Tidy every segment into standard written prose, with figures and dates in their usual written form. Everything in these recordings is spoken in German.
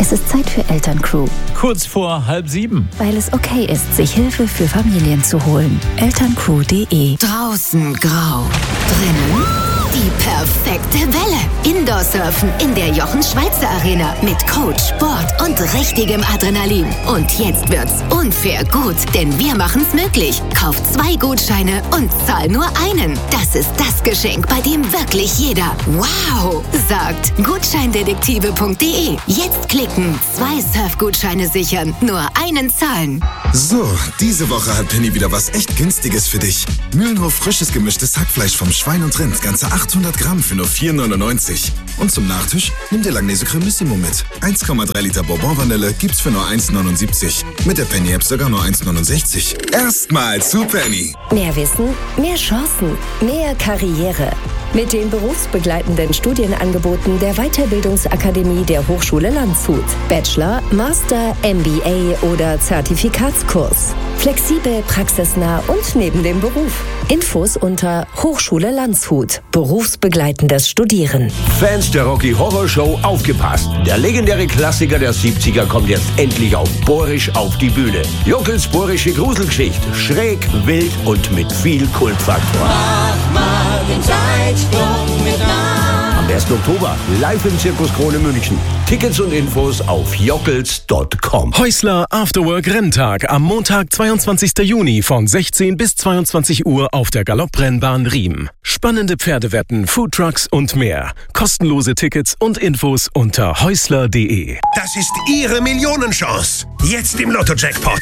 Es ist Zeit für Elterncrew. Kurz vor 6:30. Weil es okay ist, sich Hilfe für Familien zu holen. Elterncrew.de. Draußen grau, drinnen die perfekte Welle. Indoor-Surfen in der Jochen-Schweizer-Arena mit Coach, Board und richtigem Adrenalin. Und jetzt wird's unfair gut, denn wir machen's möglich. Kauft 2 Gutscheine und zahl nur einen. Das ist das Geschenk, bei dem wirklich jeder wow sagt. Gutscheindetektive.de. Jetzt klicken, 2 Surfgutscheine sichern, nur einen zahlen. So, diese Woche hat Penny wieder was echt Günstiges für dich. Mühlenhof frisches gemischtes Hackfleisch vom Schwein und Rind, ganze 800 Gramm für nur 4,99. Und zum Nachtisch nimm dir Langnese Cremissimo mit. 1,3 Liter Bourbon-Vanille gibt's für nur 1,79. Mit der Penny-App sogar nur 1,69. Erstmal zu Penny. Mehr Wissen, mehr Chancen, mehr Karriere. Mit den berufsbegleitenden Studienangeboten der Weiterbildungsakademie der Hochschule Landshut. Bachelor, Master, MBA oder Zertifikatskurs. Flexibel, praxisnah und neben dem Beruf. Infos unter Hochschule Landshut. Berufsbegleitendes Studieren. Fans der Rocky Horror Show, aufgepasst. Der legendäre Klassiker der 70er kommt jetzt endlich auf Bohrisch auf die Bühne. Jockels bohrische Gruselgeschichte. Schräg, wild und mit viel Kultfaktor. Mach mal den Zeitsprung mit Am 1. Oktober live im Zirkus Krone München. Tickets und Infos auf jockels.com. Häusler Afterwork Renntag am Montag, 22. Juni von 16 bis 22 Uhr auf der Galopprennbahn Riem. Spannende Pferdewetten, Foodtrucks und mehr. Kostenlose Tickets und Infos unter häusler.de. Das ist Ihre Millionenchance. Jetzt im Lotto-Jackpot.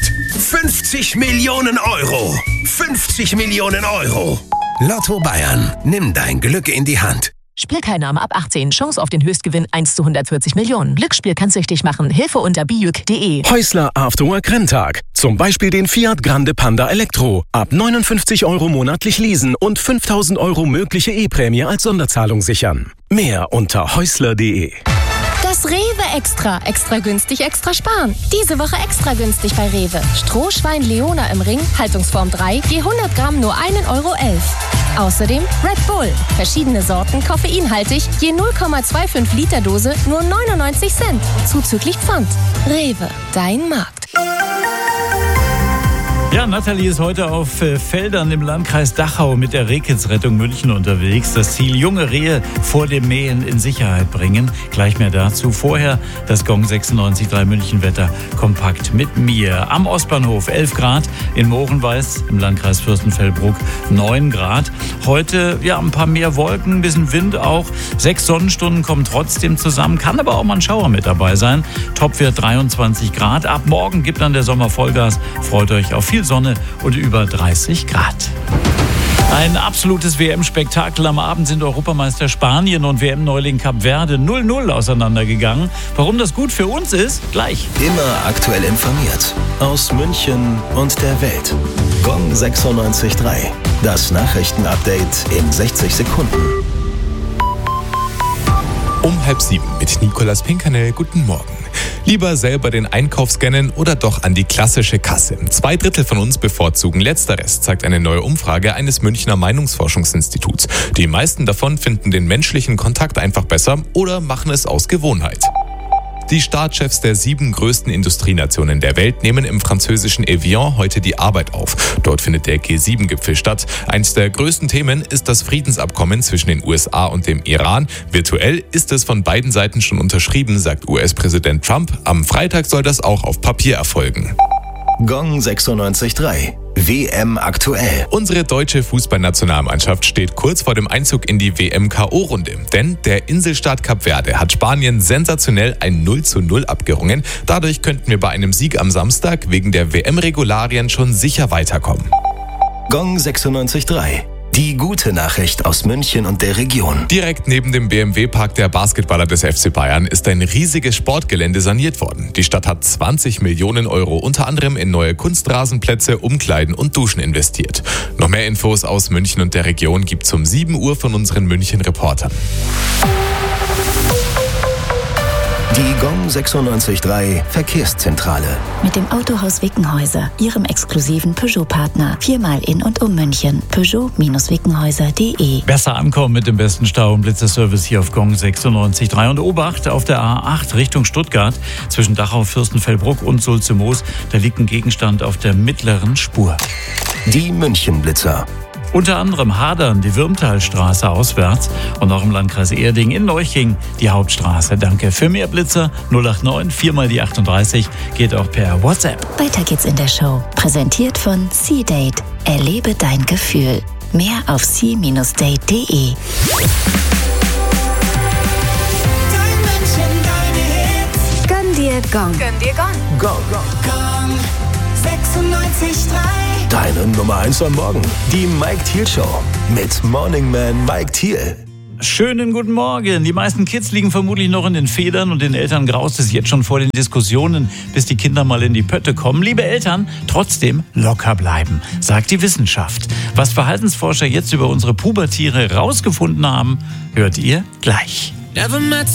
50 Millionen Euro. 50 Millionen Euro. Lotto Bayern. Nimm dein Glück in die Hand. Spielteilnahme ab 18. Chance auf den Höchstgewinn 1 zu 140 Millionen. Glücksspiel kann süchtig machen. Hilfe unter bijuk.de. Häusler Afterwork Renntag. Zum Beispiel den Fiat Grande Panda Elektro. Ab 59 € monatlich leasen und 5.000 € mögliche E-Prämie als Sonderzahlung sichern. Mehr unter häusler.de. Das Rewe Extra. Extra günstig, extra sparen. Diese Woche extra günstig bei Rewe. Strohschwein Leona im Ring, Haltungsform 3, je 100 Gramm nur 1,11 €. Außerdem Red Bull. Verschiedene Sorten, koffeinhaltig, je 0,25 Liter Dose, nur 99 Cent. Zuzüglich Pfand. Rewe, dein Markt. Ja, Nathalie ist heute auf Feldern im Landkreis Dachau mit der Rehkitzrettung München unterwegs. Das Ziel: junge Rehe vor dem Mähen in Sicherheit bringen. Gleich mehr dazu. Vorher das Gong 96.3 München Wetter kompakt mit mir. Am Ostbahnhof 11 Grad, in Moorenweiß im Landkreis Fürstenfeldbruck 9 Grad. Heute ja ein paar mehr Wolken, ein bisschen Wind auch. 6 Sonnenstunden kommen trotzdem zusammen. Kann aber auch mal ein Schauer mit dabei sein. Topwert 23 Grad. Ab morgen gibt dann der Sommer Vollgas. Freut euch auf viel Sonne und über 30 Grad. Ein absolutes WM-Spektakel. Am Abend sind Europameister Spanien und WM-Neuling Kap Verde 0-0 auseinandergegangen. Warum das gut für uns ist? Gleich. Immer aktuell informiert. Aus München und der Welt. Gong 96.3. Das Nachrichtenupdate in 60 Sekunden. Um 6:30 mit Nicolas Pinkernel. Guten Morgen. Lieber selber den Einkauf scannen oder doch an die klassische Kasse? 2/3 von uns bevorzugen Letzteres, zeigt eine neue Umfrage eines Münchner Meinungsforschungsinstituts. Die meisten davon finden den menschlichen Kontakt einfach besser oder machen es aus Gewohnheit. Die Staatschefs der 7 größten Industrienationen der Welt nehmen im französischen Evian heute die Arbeit auf. Dort findet der G7-Gipfel statt. Eines der größten Themen ist das Friedensabkommen zwischen den USA und dem Iran. Virtuell ist es von beiden Seiten schon unterschrieben, sagt US-Präsident Trump. Am Freitag soll das auch auf Papier erfolgen. Gong 96.3. WM aktuell. Unsere deutsche Fußballnationalmannschaft steht kurz vor dem Einzug in die WM-KO-Runde. Denn der Inselstaat Kap Verde hat Spanien sensationell ein 0:0 abgerungen. Dadurch könnten wir bei einem Sieg am Samstag wegen der WM-Regularien schon sicher weiterkommen. Gong 96.3. Die gute Nachricht aus München und der Region. Direkt neben dem BMW-Park der Basketballer des FC Bayern ist ein riesiges Sportgelände saniert worden. Die Stadt hat 20 Millionen € unter anderem in neue Kunstrasenplätze, Umkleiden und Duschen investiert. Noch mehr Infos aus München und der Region gibt's um 7 Uhr von unseren München-Reportern. Die Gong 96.3 Verkehrszentrale. Mit dem Autohaus Wickenhäuser, Ihrem exklusiven Peugeot-Partner. 4-mal in und um München. Peugeot-Wickenhäuser.de. Besser ankommen mit dem besten Stau- und Blitzerservice hier auf Gong 96.3. Und Obacht auf der A8 Richtung Stuttgart zwischen Dachau, Fürstenfeldbruck und Sulze-Moos. Da liegt ein Gegenstand auf der mittleren Spur. Die Münchenblitzer. Unter anderem Hadern, die Würmtalstraße auswärts und auch im Landkreis Erding in Neuching die Hauptstraße. Danke. Für mehr Blitzer 089 4 die 38 geht auch per WhatsApp. Weiter geht's in der Show. Präsentiert von C-Date. Erlebe dein Gefühl. Mehr auf c-date.de. Gönn dir Gong. Gönn dir Gong. Gong. 96.3. Deine Nummer 1 am Morgen. Die Mike Thiel Show. Mit Morning Man Mike Thiel. Schönen guten Morgen. Die meisten Kids liegen vermutlich noch in den Federn und den Eltern graust es jetzt schon vor den Diskussionen, bis die Kinder mal in die Pötte kommen. Liebe Eltern, trotzdem locker bleiben, sagt die Wissenschaft. Was Verhaltensforscher jetzt über unsere Pubertiere rausgefunden haben, hört ihr gleich. Never met